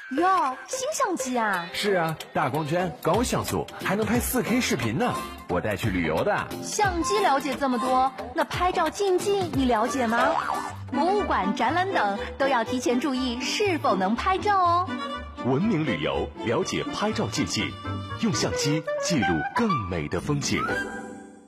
哟，新相机啊？ 是啊，大光圈、高像素，还能拍4K 视频呢。我带去旅游的。 相机了解这么多，那拍照禁忌你了解吗？博物馆、展览等都要提前注意是否能拍照哦。 文明旅游，了解拍照禁忌，用相机记录更美的风景。